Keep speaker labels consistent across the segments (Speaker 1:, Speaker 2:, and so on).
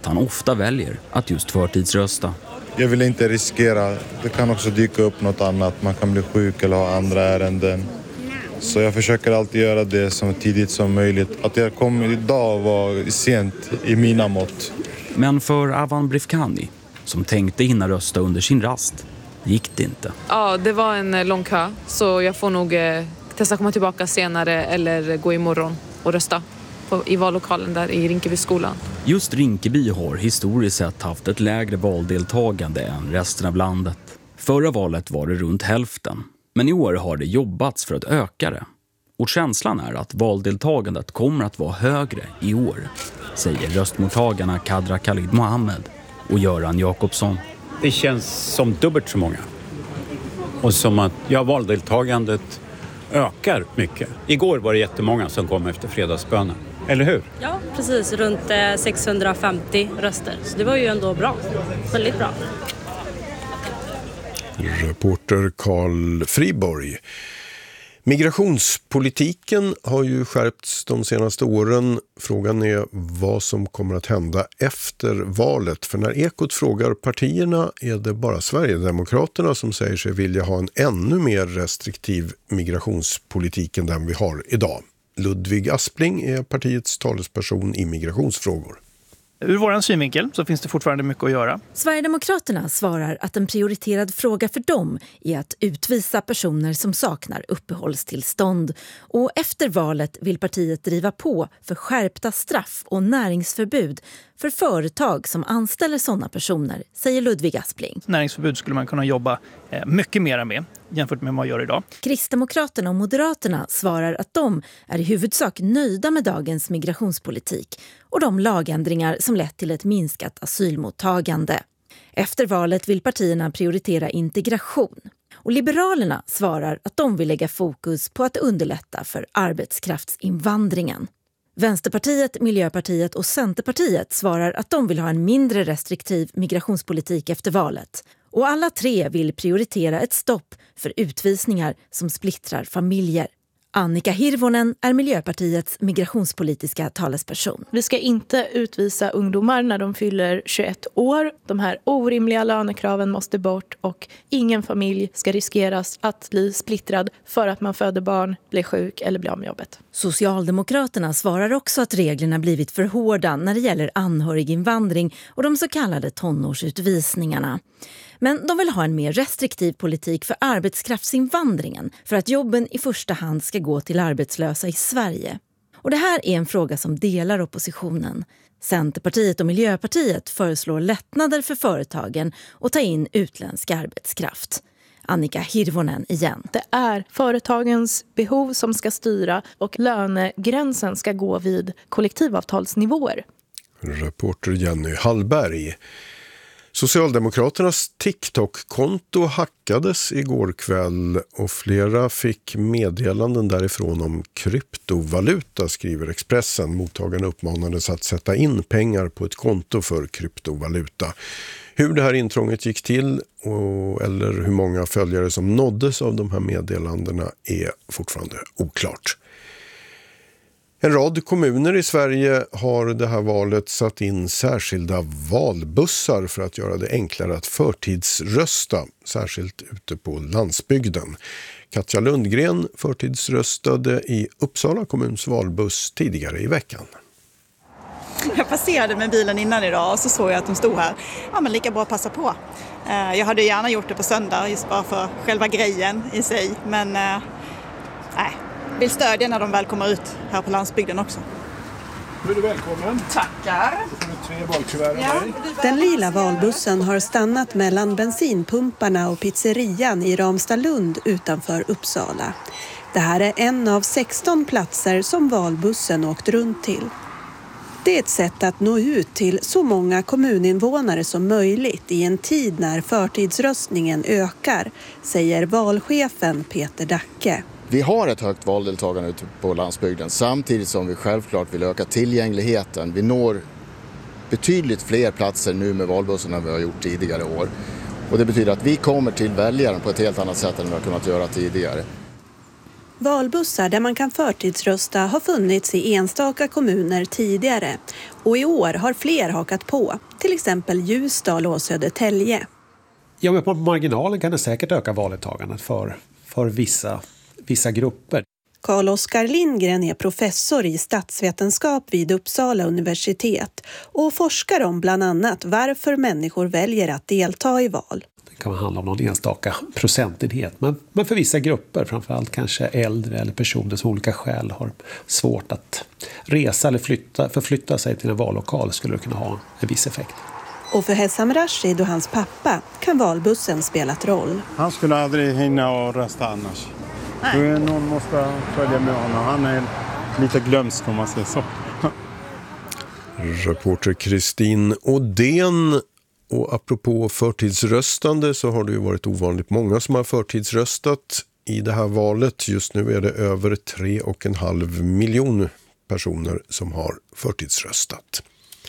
Speaker 1: han ofta väljer att just förtidsrösta.
Speaker 2: Jag vill inte riskera. Det kan också dyka upp något annat. Man kan bli sjuk eller ha andra ärenden. Så jag försöker alltid göra det så tidigt som möjligt. Att jag kom idag var sent i mina mått.
Speaker 1: Men för Avan Brifkani, som tänkte hinna rösta under sin rast, gick det inte.
Speaker 3: Ja, det var en lång kö. Så jag får nog testa komma tillbaka senare eller gå imorgon och rösta i vallokalen där i Rinkebyskolan.
Speaker 1: Just Rinkeby har historiskt sett haft ett lägre valdeltagande än resten av landet. Förra valet var det runt hälften. Men i år har det jobbats för att öka det. Och känslan är att valdeltagandet kommer att vara högre i år, säger röstmottagarna Kadra Khalid Mohammed och Göran Jakobsson.
Speaker 4: Det känns som dubbelt så många. Och som att valdeltagandet ökar mycket. Igår var det jättemånga som kom efter fredagsbönen. Eller hur?
Speaker 5: Ja, precis. Runt 650 röster. Så det var ju ändå bra. Väldigt bra.
Speaker 6: Reporter Carl Friborg. Migrationspolitiken har ju skärpts de senaste åren. Frågan är vad som kommer att hända efter valet. För när Ekot frågar partierna är det bara Sverigedemokraterna som säger sig vilja ha en ännu mer restriktiv migrationspolitik än den vi har idag. Ludvig Aspling är partiets talesperson i migrationsfrågor.
Speaker 7: Ur våran synvinkel så finns det fortfarande mycket att göra.
Speaker 8: Sverigedemokraterna svarar att en prioriterad fråga för dem är att utvisa personer som saknar uppehållstillstånd. Och efter valet vill partiet driva på för skärpta straff och näringsförbud för företag som anställer sådana personer, säger Ludvig Aspling.
Speaker 7: Näringsförbud skulle man kunna jobba mycket mer med jämfört med vad man gör idag.
Speaker 8: Kristdemokraterna och Moderaterna svarar att de är i huvudsak nöjda med dagens migrationspolitik och de lagändringar som lett till ett minskat asylmottagande. Efter valet vill partierna prioritera integration. Och Liberalerna svarar att de vill lägga fokus på att underlätta för arbetskraftsinvandringen. Vänsterpartiet, Miljöpartiet och Centerpartiet svarar att de vill ha en mindre restriktiv migrationspolitik efter valet. Och alla tre vill prioritera ett stopp för utvisningar som splittrar familjer. Annika Hirvonen är Miljöpartiets migrationspolitiska talesperson.
Speaker 9: Vi ska inte utvisa ungdomar när de fyller 21 år. De här orimliga lönekraven måste bort och ingen familj ska riskeras att bli splittrad för att man föder barn, blir sjuk eller blir av med jobbet.
Speaker 8: Socialdemokraterna svarar också att reglerna blivit för hårda när det gäller anhöriginvandring och de så kallade tonårsutvisningarna. Men de vill ha en mer restriktiv politik för arbetskraftsinvandringen för att jobben i första hand ska gå till arbetslösa i Sverige. Och det här är en fråga som delar oppositionen. Centerpartiet och Miljöpartiet föreslår lättnader för företagen och ta in utländsk arbetskraft. Annika Hirvonen igen.
Speaker 9: Det är företagens behov som ska styra och lönegränsen ska gå vid kollektivavtalsnivåer.
Speaker 6: Reporter Jenny Hallberg. Socialdemokraternas TikTok-konto hackades igår kväll och flera fick meddelanden därifrån om kryptovaluta, skriver Expressen. Mottagaren uppmanades att sätta in pengar på ett konto för kryptovaluta. Hur det här intrånget gick till eller hur många följare som nåddes av de här meddelandena är fortfarande oklart. En rad kommuner i Sverige har det här valet satt in särskilda valbussar för att göra det enklare att förtidsrösta, särskilt ute på landsbygden. Katja Lundgren förtidsröstade i Uppsala kommuns valbuss tidigare i veckan.
Speaker 10: Jag passerade med bilen innan idag och så såg jag att de stod här. Ja, men lika bra att passa på. Jag hade gärna gjort det på söndag just bara för själva grejen i sig, men nej. Vill stödja när de väl kommer ut här på landsbygden också.
Speaker 11: Nu är du välkommen.
Speaker 10: Tackar.
Speaker 11: Då får du 3 valkuvert av mig.
Speaker 12: Den lila valbussen har stannat mellan bensinpumparna och pizzerian i Ramstadlund utanför Uppsala. Det här är en av 16 platser som valbussen åkt runt till. Det är ett sätt att nå ut till så många kommuninvånare som möjligt i en tid när förtidsröstningen ökar, säger valchefen Peter Dacke.
Speaker 13: Vi har ett högt valdeltagande ute på landsbygden samtidigt som vi självklart vill öka tillgängligheten. Vi når betydligt fler platser nu med valbussen än vi har gjort tidigare år. Och det betyder att vi kommer till väljaren på ett helt annat sätt än vi har kunnat göra tidigare.
Speaker 12: Valbussar där man kan förtidsrösta har funnits i enstaka kommuner tidigare och i år har fler hakat på, till exempel Ljusdal och Södertälje.
Speaker 14: Ja, men på marginalen kan det säkert öka valdeltagandet för vissa grupper.
Speaker 12: Carl-Oskar Lindgren är professor i statsvetenskap vid Uppsala universitet och forskar om bland annat varför människor väljer att delta i val.
Speaker 14: Det kan handla om någon enstaka procentenhet, men för vissa grupper, framförallt kanske äldre eller personer som olika skäl har svårt att resa eller förflytta sig till en vallokal, skulle det kunna ha en viss effekt.
Speaker 12: Och för Hessam Rashid och hans pappa kan valbussen spelat roll.
Speaker 15: Han skulle aldrig hinna och rösta annars. Någon måste följa med honom. Han är lite glömsk om man säger så.
Speaker 6: Reporter Kristin Odén. Och apropå förtidsröstande så har det ju varit ovanligt många som har förtidsröstat i det här valet. Just nu är det över 3,5 miljoner personer som har förtidsröstat.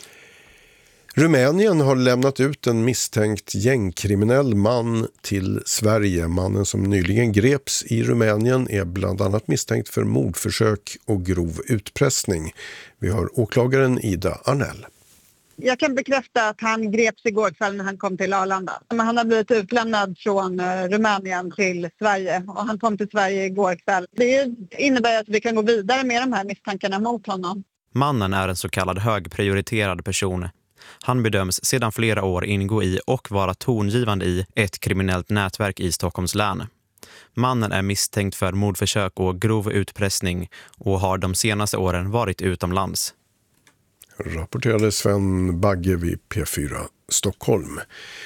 Speaker 6: Rumänien har lämnat ut en misstänkt gängkriminell man till Sverige. Mannen som nyligen greps i Rumänien är bland annat misstänkt för mordförsök och grov utpressning. Vi har åklagaren Ida Arnell.
Speaker 16: Jag kan bekräfta att han greps igår kväll när han kom till Arlanda. Han har blivit utlämnad från Rumänien till Sverige och han kom till Sverige igår kväll. Det innebär att vi kan gå vidare med de här misstankarna mot honom.
Speaker 17: Mannen är en så kallad högprioriterad person. Han bedöms sedan flera år ingå i och vara tongivande i ett kriminellt nätverk i Stockholms län. Mannen är misstänkt för mordförsök och grov utpressning och har de senaste åren varit utomlands.
Speaker 6: Rapporterade Sven Bagge vid P4 Stockholm.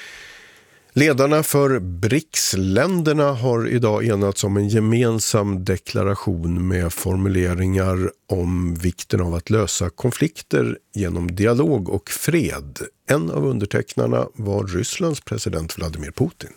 Speaker 6: Ledarna för BRICS-länderna har idag enats om en gemensam deklaration med formuleringar om vikten av att lösa konflikter genom dialog och fred. En av undertecknarna var Rysslands president Vladimir Putin.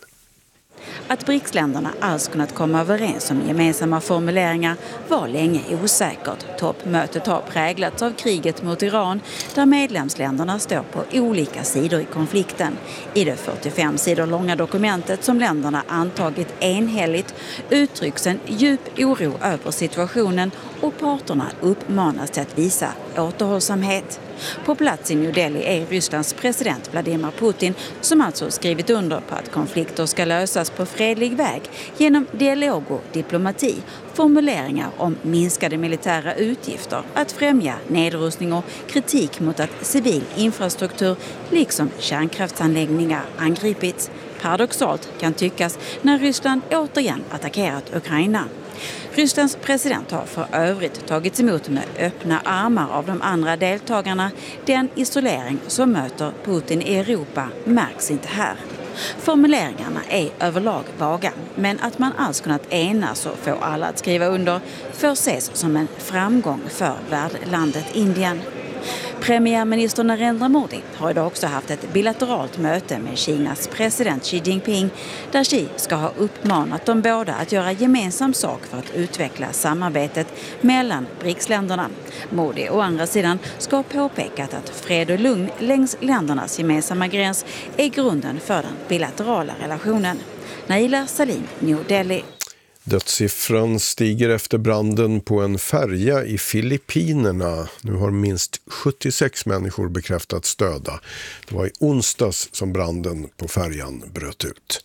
Speaker 18: Att BRICS-länderna alls kunnat komma överens om gemensamma formuleringar var länge osäkert. Toppmötet har präglats av kriget mot Iran där medlemsländerna står på olika sidor i konflikten. I det 45 sidor långa dokumentet som länderna antagit enhälligt uttrycks en djup oro över situationen och parterna uppmanas till att visa återhållsamhet. På plats i New Delhi är Rysslands president Vladimir Putin som alltså skrivit under på att konflikter ska lösas på fredlig väg genom dialog och diplomati, formuleringar om minskade militära utgifter, att främja nedrustning och kritik mot att civil infrastruktur liksom kärnkraftsanläggningar angripits. Paradoxalt kan tyckas när Ryssland återigen attackerat Ukraina. Rysslands president har för övrigt tagits emot med öppna armar av de andra deltagarna. Den isolering som möter Putin i Europa märks inte här. Formuleringarna är överlag vaga, men att man alls kunnat enas och få alla att skriva under får ses som en framgång för värdlandet Indien. Premiärminister Narendra Modi har idag också haft ett bilateralt möte med Kinas president Xi Jinping där Xi ska ha uppmanat de båda att göra gemensam sak för att utveckla samarbetet mellan BRICS-länderna. Modi å andra sidan ska ha påpekat att fred och lugn längs ländernas gemensamma gräns är grunden för den bilaterala relationen. Naila Salim, New Delhi.
Speaker 6: Dödssiffran stiger efter branden på en färja i Filippinerna. Nu har minst 76 människor bekräftats döda. Det var i onsdags som branden på färjan bröt ut.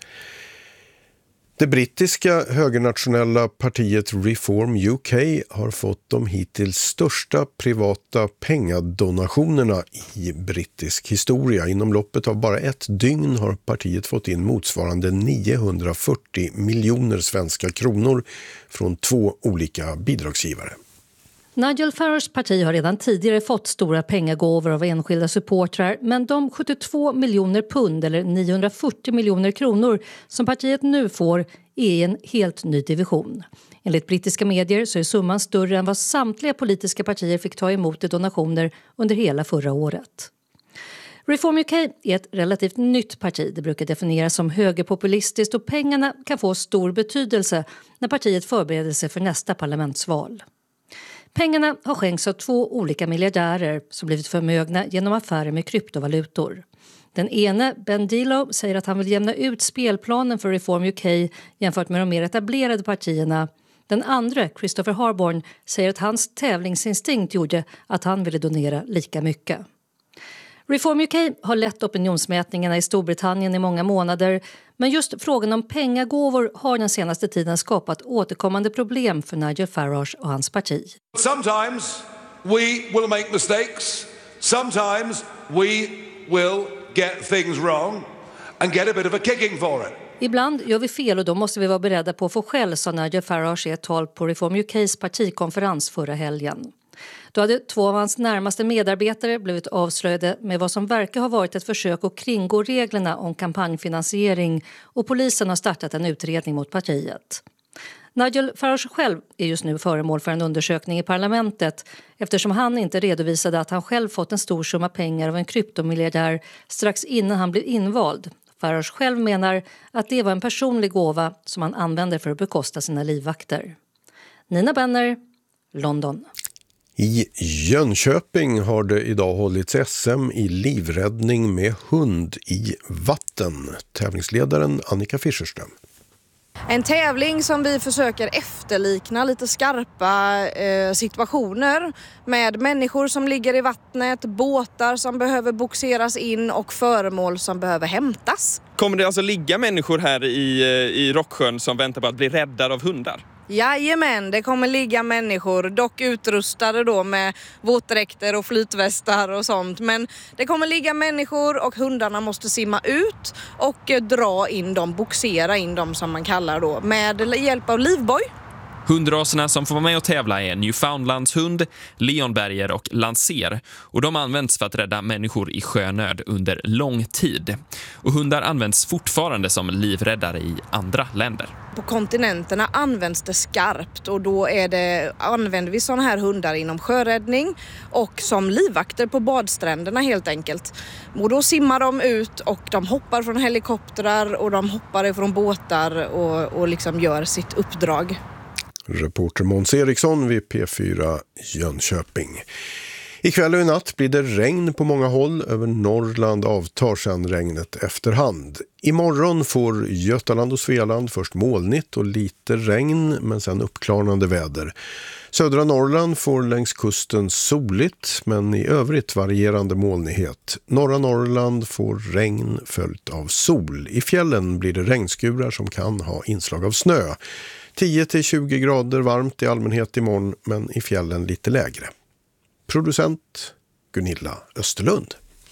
Speaker 6: Det brittiska högernationella partiet Reform UK har fått de hittills största privata pengadonationerna i brittisk historia. Inom loppet av bara ett dygn har partiet fått in motsvarande 940 miljoner svenska kronor från 2 olika bidragsgivare.
Speaker 19: Nigel Farages parti har redan tidigare fått stora pengagåvor av enskilda supportrar, men de 72 miljoner pund eller 940 miljoner kronor som partiet nu får är i en helt ny division. Enligt brittiska medier så är summan större än vad samtliga politiska partier fick ta emot i donationer under hela förra året. Reform UK är ett relativt nytt parti. Det brukar definieras som högerpopulistiskt och pengarna kan få stor betydelse när partiet förbereder sig för nästa parlamentsval. Pengarna har skänkts av 2 olika miljardärer som blivit förmögna genom affärer med kryptovalutor. Den ene, Ben Dilo, säger att han vill jämna ut spelplanen för Reform UK jämfört med de mer etablerade partierna. Den andra, Christopher Harborn, säger att hans tävlingsinstinkt gjorde att han ville donera lika mycket. Reform UK har lett opinionsmätningarna i Storbritannien i många månader, men just frågan om pengagåvor har den senaste tiden skapat återkommande problem för Nigel Farage och hans parti.
Speaker 20: Sometimes we will make mistakes. Sometimes we will get things wrong and get a bit of a kicking for it.
Speaker 19: Ibland gör vi fel och då måste vi vara beredda på att få skäll, sa Nigel Farage i ett tal på Reform UKs partikonferens förra helgen. Då hade 2 av hans närmaste medarbetare blivit avslöjade med vad som verkar ha varit ett försök att kringgå reglerna om kampanjfinansiering, och polisen har startat en utredning mot partiet. Nigel Farage själv är just nu föremål för en undersökning i parlamentet eftersom han inte redovisade att han själv fått en stor summa pengar av en kryptomiljardär strax innan han blev invald. Farage själv menar att det var en personlig gåva som han använder för att bekosta sina livvakter. Nina Benner, London.
Speaker 6: I Jönköping har det idag hållits SM i livräddning med hund i vatten. Tävlingsledaren Annika Fischerström.
Speaker 21: En tävling som vi försöker efterlikna lite skarpa situationer med människor som ligger i vattnet, båtar som behöver boxeras in och föremål som behöver hämtas.
Speaker 22: Kommer det alltså ligga människor här i Rocksjön som väntar på att bli räddade av hundar?
Speaker 21: Jajamän, det kommer ligga människor, dock utrustade då med våtdräkter och flytvästar och sånt. Men det kommer ligga människor och hundarna måste simma ut och dra in dem, boxera in dem som man kallar då, med hjälp av livboj.
Speaker 23: Hundraserna som får vara med och tävla är Newfoundlandshund, Leonberger och Lancer, och de används för att rädda människor i sjönöd under lång tid. Och hundar används fortfarande som livräddare i andra länder.
Speaker 21: På kontinenterna används det skarpt och då använder vi sådana här hundar inom sjöräddning och som livvakter på badstränderna helt enkelt. Och då simmar de ut och de hoppar från helikoptrar och de hoppar från båtar och liksom gör sitt uppdrag.
Speaker 6: Reporter Måns Eriksson vid P4 Jönköping. Ikväll och i natt blir det regn på många håll. Över Norrland avtar sedan regnet efterhand. Imorgon får Götaland och Svealand först molnigt och lite regn, men sen uppklarnande väder. Södra Norrland får längs kusten soligt, men i övrigt varierande molnighet. Norra Norrland får regn följt av sol. I fjällen blir det regnskurar som kan ha inslag av snö. 10-20 grader varmt i allmänhet imorgon, men i fjällen lite lägre. Producent Gunilla Österlund.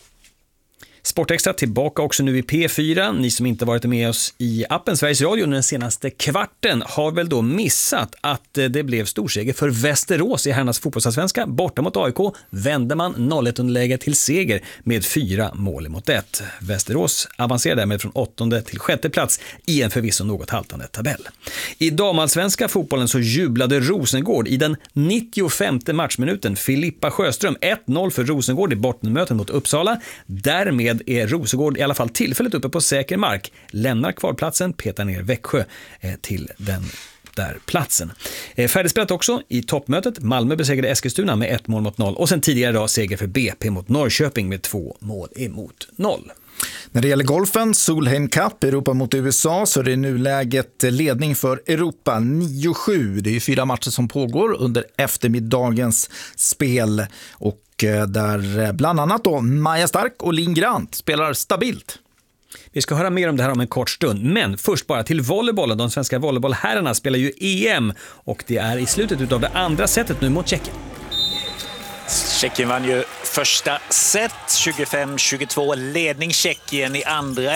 Speaker 24: Sportextra tillbaka också nu i P4. Ni som inte varit med oss i appen Sveriges Radio den senaste kvarten har väl då missat att det blev storseger för Västerås i herrarnas fotbollsallsvenska. Borta mot AIK vände man 0-1-underläge till seger med 4-1. Västerås avancerar därmed från 8:e till 6:e plats i en förvisso något haltande tabell. I damallsvenska fotbollen så jublade Rosengård i den 95:e matchminuten. Filippa Sjöström 1-0 för Rosengård i bottenmöten mot Uppsala. Därmed är Rosengård i alla fall tillfälligt uppe på säker mark. Lämnar kvalplatsen, petar ner Växjö till den där platsen. Färdigspelat också i toppmötet. Malmö besegrade Eskilstuna med 1-0 och sen tidigare idag seger för BP mot Norrköping med 2-0.
Speaker 25: När det gäller golfen, Solheim Cup, Europa mot USA, så är det nu läget ledning för Europa 9-7. Det är 4 matcher som pågår under eftermiddagens spel och där bland annat då Maja Stark och Linn Grant spelar stabilt.
Speaker 24: Vi ska höra mer om det här om en kort stund, men först bara till volleybollen. De svenska volleybollherrarna spelar ju EM och det är i slutet av det andra setet nu mot Tjeckien.
Speaker 26: Tjeckien vann ju första set 25-22, ledning Tjeckien i andra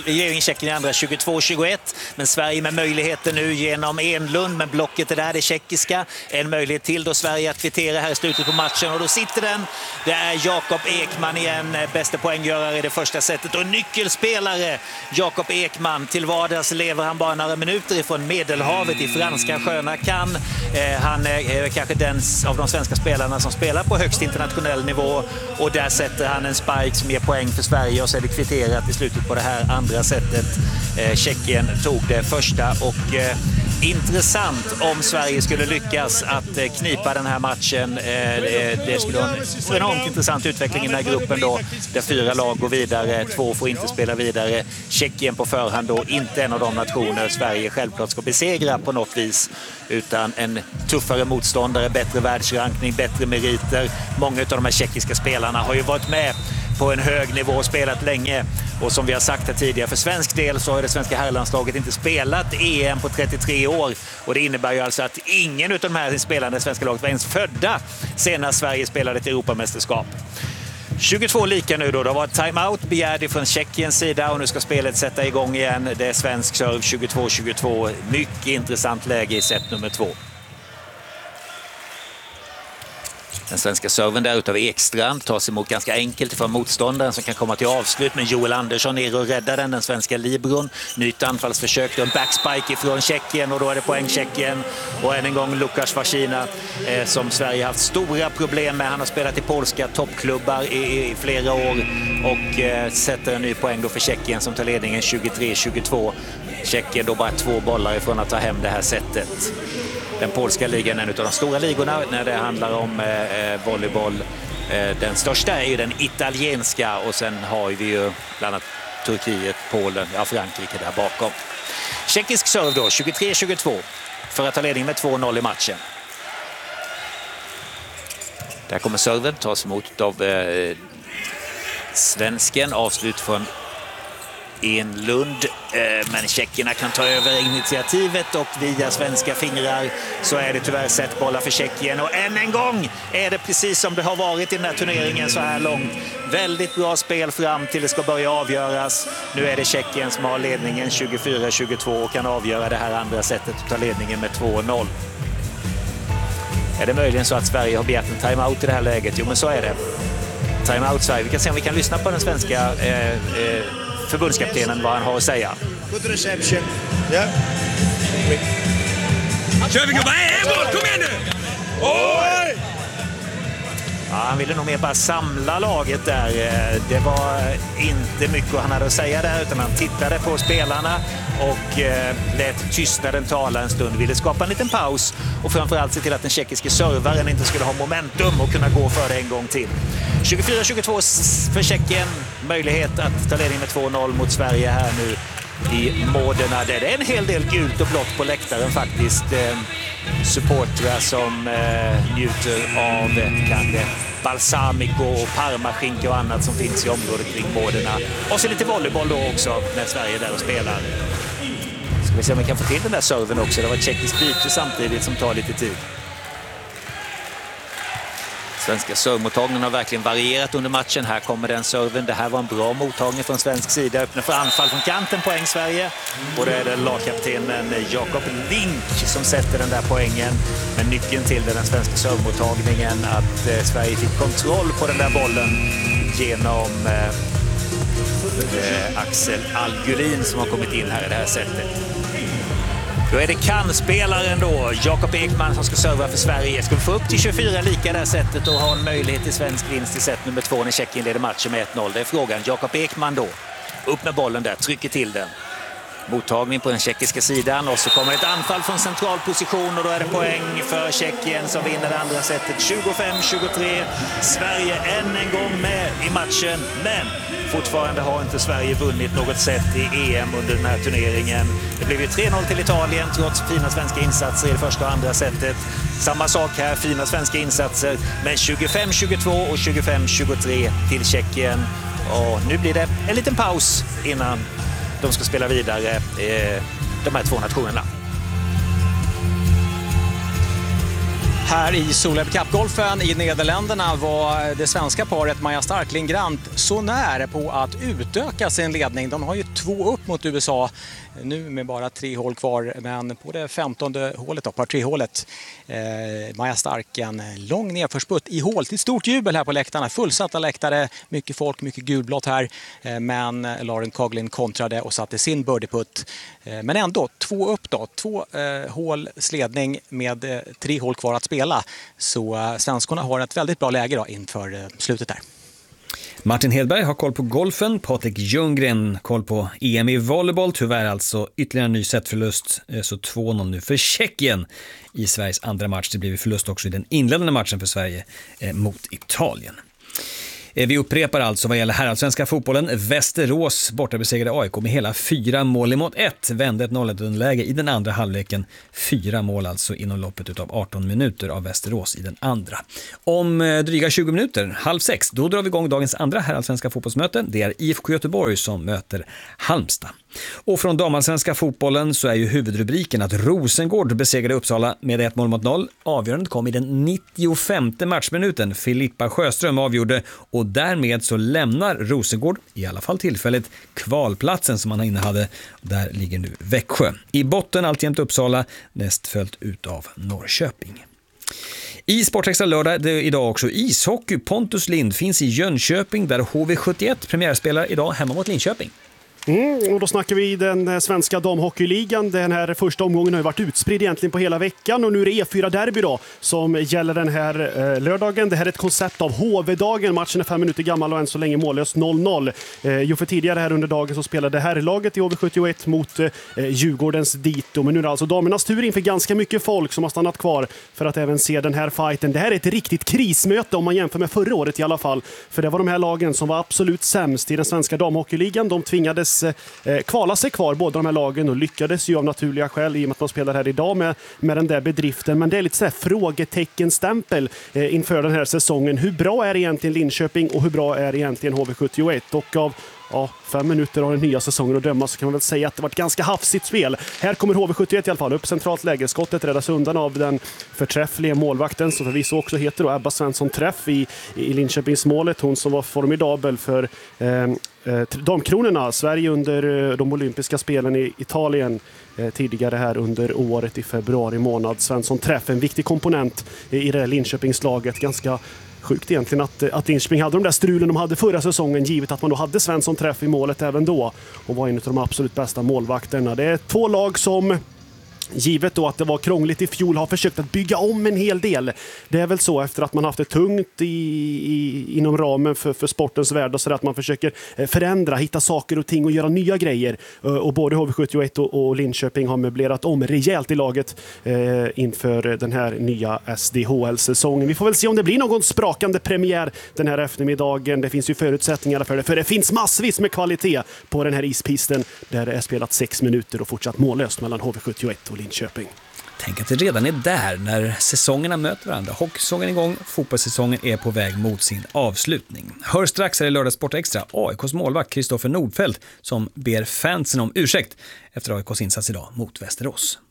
Speaker 26: 22-21, men Sverige med möjligheter nu genom Enlund, men blocket är där, det tjeckiska, en möjlighet till då Sverige att kvittera här i slutet på matchen och då sitter den. Det är Jakob Ekman igen, bästa poänggörare i det första setet och nyckelspelare Jakob Ekman. Till vardags lever han bara några minuter ifrån Medelhavet i franska sköna Cannes. Han är kanske den av de svenska spelarna som spelar på högst internationell nivå och där sätter han en spike som ger poäng för Sverige och så är det kvitterat i slutet på det här andra sättet. Tjeckien tog det första och Intressant om Sverige skulle lyckas att knipa den här matchen. Det skulle vara en enormt intressant utveckling i den här gruppen då, där 4 lag går vidare, 2 får inte spela vidare. Tjeckien på förhand då inte en av de nationer Sverige självklart ska besegra på något vis, utan en tuffare motståndare, bättre världsrankning, bättre meriter. Många av de här tjeckiska spelarna har ju varit med på en hög nivå och spelat länge. Och som vi har sagt här tidigare, för svensk del så har det svenska herrlandslaget inte spelat EM på 33 år. Och det innebär ju alltså att ingen av de här spelarna i svenska laget var ens födda senast Sverige spelade ett Europamästerskap. 22 lika nu då. Det har varit timeout begärd från Tjeckiens sida och nu ska spelet sätta igång igen. Det är svensk serve 22-22. Mycket intressant läge i set nummer 2. Den svenska serven där utav Ekstrand tas emot ganska enkelt för motståndaren som kan komma till avslut, men Joel Andersson är och räddar den svenska libron. Nytt anfallsförsök, en backspike från Tjeckien och då är det poäng Tjeckien. Och än en gång Lukas Vasina som Sverige haft stora problem med. Han har spelat i polska toppklubbar i flera år och sätter en ny poäng då för Tjeckien som tar ledningen 23-22. Tjeckien då bara 2 bollar ifrån att ta hem det här sättet. Den polska ligan är en av de stora ligorna när det handlar om volleyboll. Den största är ju den italienska och sen har vi ju bland annat Turkiet, Polen, Frankrike där bakom. Tjeckisk serve då, 23-22 för att ta ledning med 2-0 i matchen. Där kommer serven, tas emot av svensken, avslut från Enlund, men tjeckerna kan ta över initiativet och via svenska fingrar så är det tyvärr setbollar för Tjeckien. Och än en gång är det precis som det har varit i den här turneringen så här långt. Väldigt bra spel fram till det ska börja avgöras. Nu är det Tjeckien som har ledningen 24-22 och kan avgöra det här andra sättet och ta ledningen med 2-0. Är det möjligen så att Sverige har begärt en timeout i det här läget? Jo, men så är det. Timeout Sverige. Vi kan se om vi kan lyssna på den svenska förbundskaptenen vad han har att säga.
Speaker 1: Good reception. Yeah. Kör vi gubbar! Kom igen nu! Oj!
Speaker 26: Ja, han ville nog mer bara samla laget där. Det var inte mycket han hade att säga där utan han tittade på spelarna och lät tystnaden tala en stund. Ville skapa en liten paus och framförallt se till att den tjeckiske servaren inte skulle ha momentum och kunna gå för det en gång till. 24-22 för Tjeckien. Möjlighet att ta ledning med 2-0 mot Sverige här nu i Modena. Det är en hel del gult och blått på läktaren faktiskt. Supportrar som njuter av kanske balsamico och parmaskinka och annat som finns i området kring Modena. Och så lite volleyboll då också när Sverige är där och spelar. Ska vi se om vi kan få till den där serven också. Det var ett tjeckiskt byte samtidigt som tar lite tid. Svenska servemottagningen har verkligen varierat under matchen. Här kommer den serven. Det här var en bra mottagning från svensk sida. Öppnar för anfall från kanten, poäng Sverige. Och det är det lagkaptenen Jakob Link som sätter den där poängen. Men nyckeln till den svenska servemottagningen att Sverige fick kontroll på den där bollen genom Axel Algulin som har kommit in här i det här sättet. Då är det kan-spelaren då, Jakob Ekman som ska serva för Sverige. Ska vi få upp till 24 lika det här sättet och ha en möjlighet till svensk vinst i set nummer 2 när Tjeckien leder matchen med 1-0. Det är frågan. Jakob Ekman då, upp med bollen där, trycker till den. Mottagning på den tjeckiska sidan och så kommer ett anfall från central position och då är det poäng för Tjeckien som vinner det andra setet 25-23. Sverige än en gång med i matchen, men fortfarande har inte Sverige vunnit något set i EM under den här turneringen. Det blev ju 3-0 till Italien trots fina svenska insatser i det första och andra setet. Samma sak här, fina svenska insatser, men 25-22 och 25-23 till Tjeckien. Och nu blir det en liten paus innan de ska spela vidare de här 2 nationerna.
Speaker 2: Här i Solheim Cup-golfen i Nederländerna var det svenska paret Maja Stark Grant så nära på att utöka sin ledning. De har ju 2 upp mot USA nu med bara 3 hål kvar, men på det 15:e hålet då, par 3-hålet. Maja Stark en lång nedförsputt i hål till stort jubel här på läktarna. Fullsatta läktare, mycket folk, mycket gulblått här. Men Lauren Coughlin kontrade och satte sin birdieputt. Men ändå 2 upp då, 2 hål sledning med 3 hål kvar att spela. Så svenskorna har ett väldigt bra läge då inför slutet där.
Speaker 24: Martin Hedberg har koll på golfen, Patrik Ljunggren koll på EM i volleyboll. Tyvärr alltså ytterligare en ny setförlust, så 2-0 nu för Tjeckien i Sveriges andra match. Det blir förlust också i den inledande matchen för Sverige mot Italien. Vi upprepar alltså vad gäller herrallsvenska fotbollen. Västerås borta besegrade AIK med hela 4 mål emot 1. Vände ett 0-1-underläge i den andra halvleken. 4 mål alltså inom loppet av 18 minuter av Västerås i den andra. Om dryga 20 minuter, 5:30, då drar vi igång dagens andra herrallsvenska fotbollsmöte. Det är IFK Göteborg som möter Halmstad. Och från damallsvenska fotbollen så är ju huvudrubriken att Rosengård besegrade Uppsala med 1 mål mot 0. Avgörandet kom i den 95:e matchminuten. Filippa Sjöström avgjorde och därmed så lämnar Rosengård, i alla fall tillfälligt, kvalplatsen som man innehade. Där ligger nu Växjö. I botten alltjämt Uppsala, näst följt ut av Norrköping. I Sportextra lördag det är idag också ishockey. Pontus Lind finns i Jönköping där HV71 premiärspelar idag hemma mot Linköping.
Speaker 3: Och då snackar vi den svenska damhockeyligan. Den här första omgången har ju varit utspridd egentligen på hela veckan och nu är det E4-derby då som gäller den här lördagen. Det här är ett koncept av HV-dagen. Matchen är 5 minuter gammal och än så länge mållös 0-0. Jo, för tidigare här under dagen så spelade här laget i HV71 mot Djurgårdens Dito. Men nu är det alltså damernas tur inför ganska mycket folk som har stannat kvar för att även se den här fighten. Det här är ett riktigt krismöte om man jämför med förra året i alla fall. För det var de här lagen som var absolut sämst i den svenska damhockeyligan. De tvingades kvala sig kvar, båda de här lagen, och lyckades ju av naturliga skäl i och med att man spelar här idag med den där bedriften. Men det är lite sådär frågeteckenstämpel inför den här säsongen. Hur bra är egentligen Linköping och hur bra är egentligen HV71? Och av 5 minuter av den nya säsongen att döma så kan man väl säga att det var ett ganska hafsigt spel. Här kommer HV71 i alla fall upp centralt läge. Skottet räddas undan av den förträffliga målvakten som förvisso också heter då Ebba Svensson Träff i Linköpingsmålet. Hon som var formidabel för damkronorna. Sverige under de olympiska spelen i Italien tidigare här under året i februari månad. Svensson Träff, en viktig komponent i det här Linköpingslaget. Ganska sjukt egentligen att Linköping hade de där strulen de hade förra säsongen, givet att man då hade Svensson Träff i målet även då och var en av de absolut bästa målvakterna. Det är 2 lag som, givet då att det var krångligt i fjol, har försökt att bygga om en hel del. Det är väl så efter att man haft det tungt inom ramen för sportens värld och så att man försöker förändra, hitta saker och ting och göra nya grejer. Och både HV71 och Linköping har möblerat om rejält i laget inför den här nya SDHL-säsongen. Vi får väl se om det blir någon sprakande premiär den här eftermiddagen. Det finns ju förutsättningar för det finns massvis med kvalitet på den här ispisten där det är spelat 6 minuter och fortsatt mållöst mellan HV71 och Linköping.
Speaker 24: Tänk att det redan är där när säsongerna möter varandra. Hockeysäsongen är igång, fotbollssäsongen är på väg mot sin avslutning. Hör strax här i Lördag Sport Extra AIKs målvakt Kristoffer Nordfeldt som ber fansen om ursäkt efter AIKs insats idag mot Västerås.